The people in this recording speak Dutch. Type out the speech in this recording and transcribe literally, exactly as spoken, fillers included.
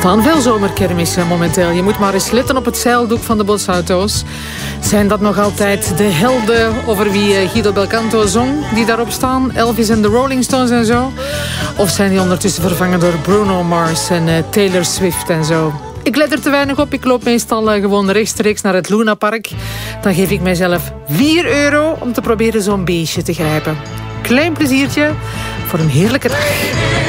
staan veel zomerkermissen momenteel. Je moet maar eens letten op het zeildoek van de botsauto's. Zijn dat nog altijd de helden over wie Guido Belcanto zong, die daarop staan? Elvis en de Rolling Stones en zo? Of zijn die ondertussen vervangen door Bruno Mars en uh, Taylor Swift en zo? Ik let er te weinig op. Ik loop meestal uh, gewoon rechtstreeks naar het Luna Park. Dan geef ik mijzelf vier euro om te proberen zo'n beestje te grijpen. Klein pleziertje voor een heerlijke dag.